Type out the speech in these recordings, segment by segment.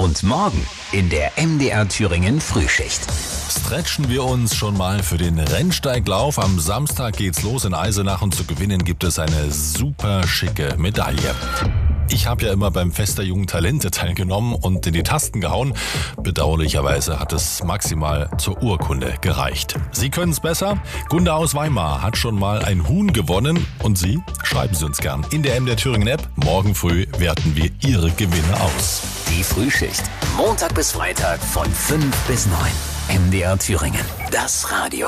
Und morgen in der MDR Thüringen Frühschicht. Stretchen wir uns schon mal für den Rennsteiglauf. Am Samstag geht's los in Eisenach und zu gewinnen gibt es eine super schicke Medaille. Ich habe ja immer beim Fest der jungen Talente teilgenommen und in die Tasten gehauen. Bedauerlicherweise hat es maximal zur Urkunde gereicht. Sie können es besser. Gunda aus Weimar hat schon mal ein Huhn gewonnen. Und Sie? Schreiben Sie uns gern in der MDR Thüringen App. Morgen früh werten wir Ihre Gewinne aus. Die Frühschicht. Montag bis Freitag von 5 bis 9. MDR Thüringen. Das Radio.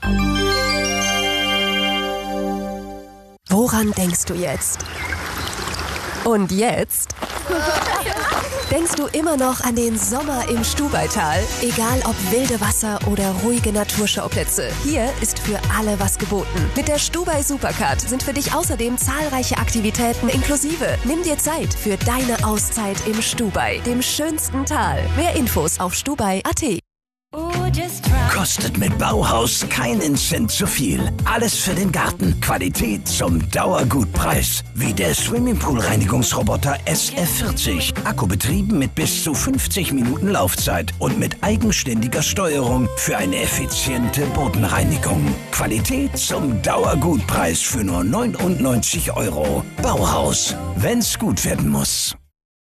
Woran denkst du jetzt? Und jetzt? Denkst du immer noch an den Sommer im Stubaital? Egal ob wilde Wasser oder ruhige Naturschauplätze, hier ist für alle was geboten. Mit der Stubai Supercard sind für dich außerdem zahlreiche Aktivitäten inklusive. Nimm dir Zeit für deine Auszeit im Stubai, dem schönsten Tal. Mehr Infos auf stubai.at. Kostet mit Bauhaus keinen Cent zu viel. Alles für den Garten. Qualität zum Dauergutpreis. Wie der Swimmingpool-Reinigungsroboter SF40. Akkubetrieben mit bis zu 50 Minuten Laufzeit und mit eigenständiger Steuerung für eine effiziente Bodenreinigung. Qualität zum Dauergutpreis für nur 99 €. Bauhaus. Wenn's gut werden muss.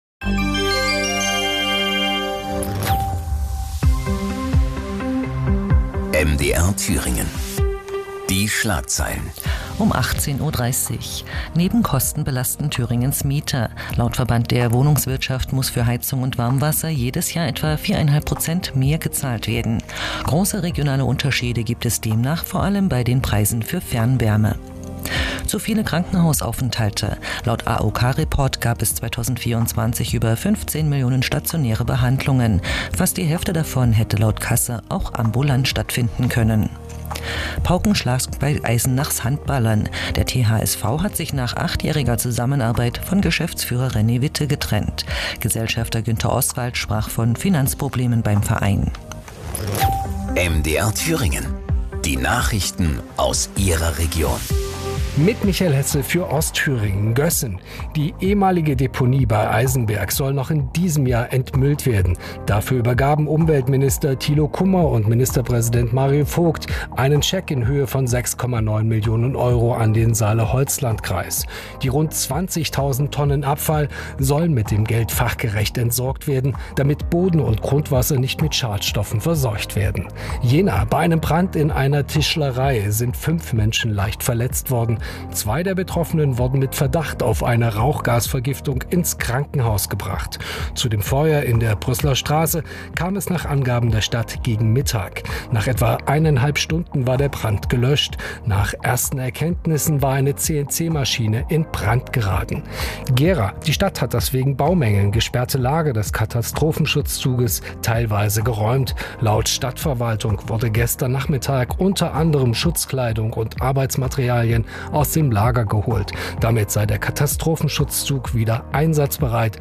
MDR Thüringen. Die Schlagzeilen. Um 18.30 Uhr. Nebenkosten belasten Thüringens Mieter. Laut Verband der Wohnungswirtschaft muss für Heizung und Warmwasser jedes Jahr etwa 4,5% mehr gezahlt werden. Große regionale Unterschiede gibt es demnach vor allem bei den Preisen für Fernwärme. Zu viele Krankenhausaufenthalte. Laut AOK-Report gab es 2024 über 15 Millionen stationäre Behandlungen. Fast die Hälfte davon hätte laut Kasse auch ambulant stattfinden können. Paukenschlag bei Eisenachs Handballern. Der THSV hat sich nach 8-jähriger Zusammenarbeit von Geschäftsführer René Witte getrennt. Gesellschafter Günter Oswald sprach von Finanzproblemen beim Verein. MDR Thüringen. Die Nachrichten aus Ihrer Region. Mit Michael Hetzel für Ostthüringen. Gössen. Die ehemalige Deponie bei Eisenberg soll noch in diesem Jahr entmüllt werden. Dafür übergaben Umweltminister Thilo Kummer und Ministerpräsident Mario Vogt einen Scheck in Höhe von 6,9 Millionen € an den Saale-Holzland-Kreis. Die rund 20.000 Tonnen Abfall sollen mit dem Geld fachgerecht entsorgt werden, damit Boden und Grundwasser nicht mit Schadstoffen verseucht werden. Jena. Bei einem Brand in einer Tischlerei sind 5 Menschen leicht verletzt worden. 2 der Betroffenen wurden mit Verdacht auf eine Rauchgasvergiftung ins Krankenhaus gebracht. Zu dem Feuer in der Brüsseler Straße kam es nach Angaben der Stadt gegen Mittag. Nach etwa 1,5 Stunden war der Brand gelöscht. Nach ersten Erkenntnissen war eine CNC-Maschine in Brand geraten. Gera. Die Stadt hat das wegen Baumängeln gesperrte Lager des Katastrophenschutzzuges teilweise geräumt. Laut Stadtverwaltung wurde gestern Nachmittag unter anderem Schutzkleidung und Arbeitsmaterialien aus dem Lager geholt. Damit sei der Katastrophenschutzzug wieder einsatzbereit